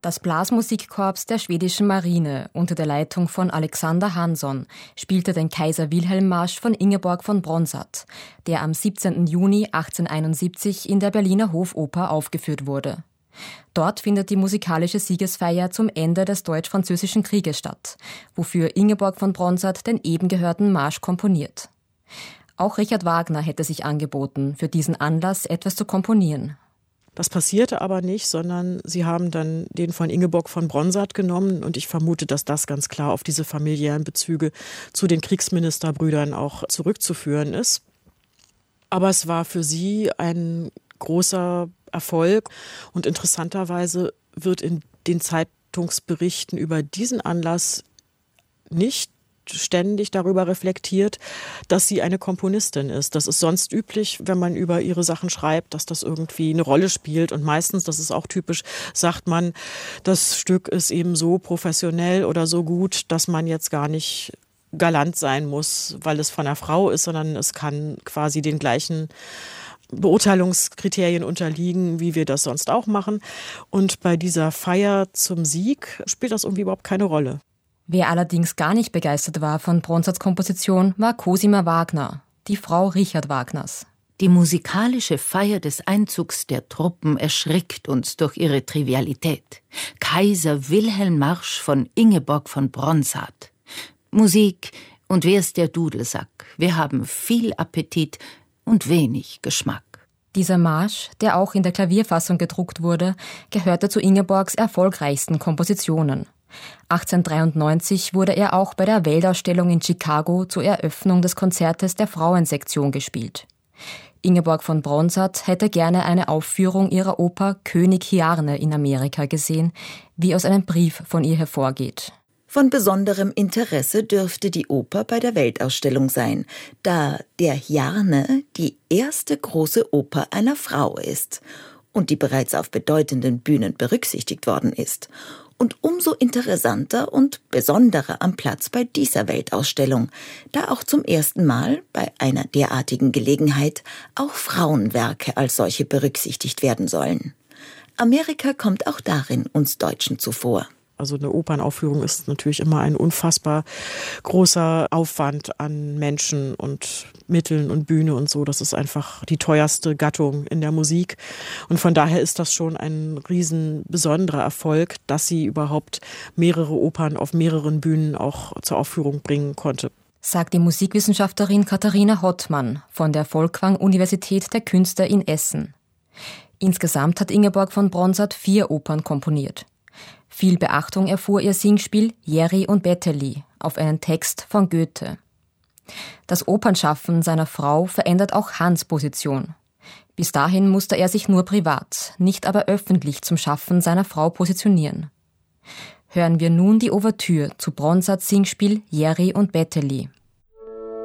Das Blasmusikkorps der schwedischen Marine unter der Leitung von Alexander Hansson spielte den Kaiser-Wilhelm-Marsch von Ingeborg von Bronsart, der am 17. Juni 1871 in der Berliner Hofoper aufgeführt wurde. Dort findet die musikalische Siegesfeier zum Ende des Deutsch-Französischen Krieges statt, wofür Ingeborg von Bronsart den eben gehörten Marsch komponiert. Auch Richard Wagner hätte sich angeboten, für diesen Anlass etwas zu komponieren. Das passierte aber nicht, sondern sie haben dann den von Ingeborg von Bronsart genommen und ich vermute, dass das ganz klar auf diese familiären Bezüge zu den Kriegsministerbrüdern auch zurückzuführen ist. Aber es war für sie ein großer Erfolg und interessanterweise wird in den Zeitungsberichten über diesen Anlass nicht ständig darüber reflektiert, dass sie eine Komponistin ist. Das ist sonst üblich, wenn man über ihre Sachen schreibt, dass das irgendwie eine Rolle spielt. Und meistens, das ist auch typisch, sagt man, das Stück ist eben so professionell oder so gut, dass man jetzt gar nicht galant sein muss, weil es von einer Frau ist, sondern es kann quasi den gleichen Beurteilungskriterien unterliegen, wie wir das sonst auch machen. Und bei dieser Feier zum Sieg spielt das irgendwie überhaupt keine Rolle. Wer allerdings gar nicht begeistert war von Bronsarts Komposition, war Cosima Wagner, die Frau Richard Wagners. Die musikalische Feier des Einzugs der Truppen erschrickt uns durch ihre Trivialität. Kaiser-Wilhelm-Marsch von Ingeborg von Bronsart. Musik und wer ist der Dudelsack? Wir haben viel Appetit und wenig Geschmack. Dieser Marsch, der auch in der Klavierfassung gedruckt wurde, gehörte zu Ingeborgs erfolgreichsten Kompositionen. 1893 wurde er auch bei der Weltausstellung in Chicago zur Eröffnung des Konzertes der Frauensektion gespielt. Ingeborg von Bronsart hätte gerne eine Aufführung ihrer Oper König Hiarne in Amerika gesehen, wie aus einem Brief von ihr hervorgeht. Von besonderem Interesse dürfte die Oper bei der Weltausstellung sein, da der Hiarne die erste große Oper einer Frau ist und die bereits auf bedeutenden Bühnen berücksichtigt worden ist. Und umso interessanter und besonderer am Platz bei dieser Weltausstellung, da auch zum ersten Mal bei einer derartigen Gelegenheit auch Frauenwerke als solche berücksichtigt werden sollen. Amerika kommt auch darin uns Deutschen zuvor. Also eine Opernaufführung ist natürlich immer ein unfassbar großer Aufwand an Menschen und Mitteln und Bühne und so. Das ist einfach die teuerste Gattung in der Musik. Und von daher ist das schon ein riesen besonderer Erfolg, dass sie überhaupt mehrere Opern auf mehreren Bühnen auch zur Aufführung bringen konnte. Sagt die Musikwissenschaftlerin Katharina Hottmann von der Folkwang-Universität der Künste in Essen. Insgesamt hat Ingeborg von Bronsart 4 Opern komponiert. Viel Beachtung erfuhr ihr Singspiel Jerry und Betteli auf einen Text von Goethe. Das Opernschaffen seiner Frau verändert auch Hans' Position. Bis dahin musste er sich nur privat, nicht aber öffentlich zum Schaffen seiner Frau positionieren. Hören wir nun die Ouvertüre zu Bronsarts Singspiel Jerry und Betteli.